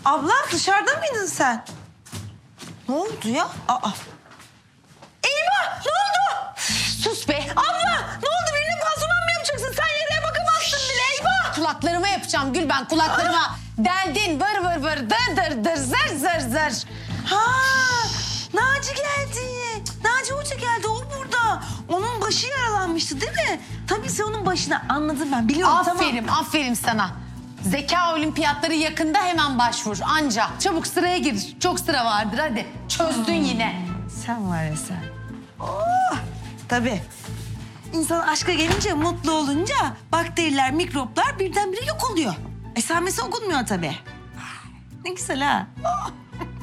Abla dışarıda mıydın sen? Ne oldu ya? Aa. Eyvah! Ne oldu? Sus be. Abla! Ne oldu? Birine pansuman mı yapacaksın? Sen yere bakamazsın bile. Eyvah! Kulaklarıma yapacağım Gülben, kulaklarıma. Deldin vır vır vır, dır dır dır, zır zır zır. Ha! Naci geldi. Naci Hoca geldi. O burada. Onun başı yaralanmıştı değil mi? Tabii sen onun başına. Anladım ben. Biliyorum Aferin, aferin sana. Zeka olimpiyatları yakında, hemen başvur. Anca. Çabuk sıraya gir. Çok sıra vardır, hadi. Çözdün yine. Sen var ya sen. Oh! Tabii. İnsan aşka gelince, mutlu olunca bakteriler, mikroplar birdenbire yok oluyor. Esamesi okunmuyor tabii. Ne güzel ha. Oh!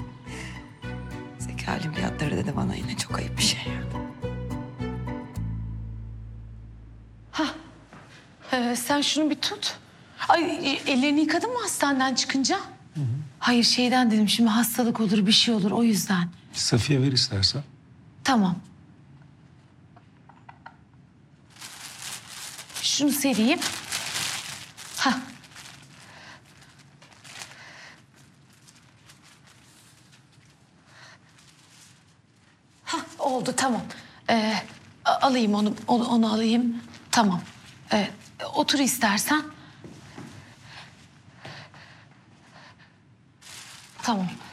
Zeka olimpiyatları dedi bana, yine çok ayıp bir şey. Sen şunu bir tut. Ay, ellerini yıkadın mı hastaneden çıkınca? Hı. Hayır, şeyden dedim, şimdi hastalık olur, bir şey olur, o yüzden. Safiye ver istersen. Tamam. Şunu sereyim. Hah. Hah, oldu, tamam. Alayım onu alayım. Tamam. Otur istersen. Tamam.